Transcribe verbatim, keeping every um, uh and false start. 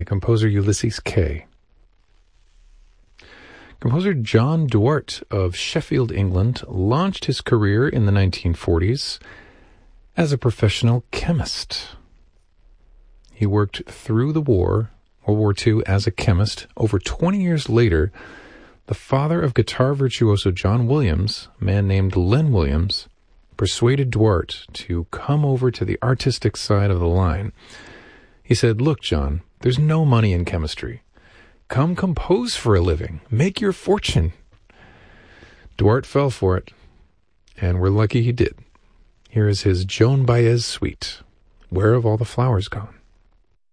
composer Ulysses Kay. Composer John Duarte of Sheffield, England, launched his career in the nineteen forties as a professional chemist. He worked through the war, World War Two, as a chemist. Over twenty years later, the father of guitar virtuoso John Williams, a man named Len Williams, persuaded Duarte to come over to the artistic side of the line. He said, "Look, John, there's no money in chemistry. Come compose for a living. Make your fortune." Duarte fell for it, and we're lucky he did. Here is his Joan Baez suite, Where Have All the Flowers Gone?